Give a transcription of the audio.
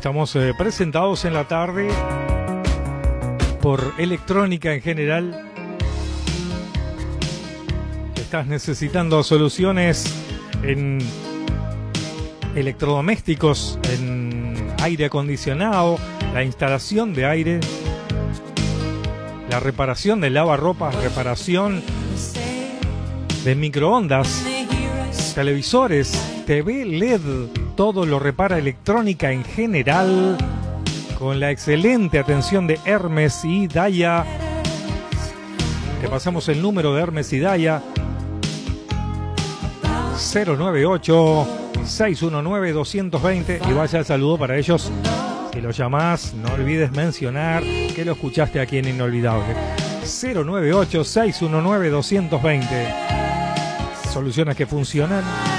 Estamos presentados en la tarde por Electrónica en General. Estás necesitando soluciones en electrodomésticos, en aire acondicionado, la instalación de aire, la reparación de lavarropas, reparación de microondas, televisores, TV LED, todo lo repara Electrónica en General, con la excelente atención de Hermes y Daya. Te pasamos el número de Hermes y Daya: 098-619-220, y vaya el saludo para ellos. Si lo llamás, no olvides mencionar que lo escuchaste aquí en Inolvidable. 098-619-220. Soluciones que funcionan.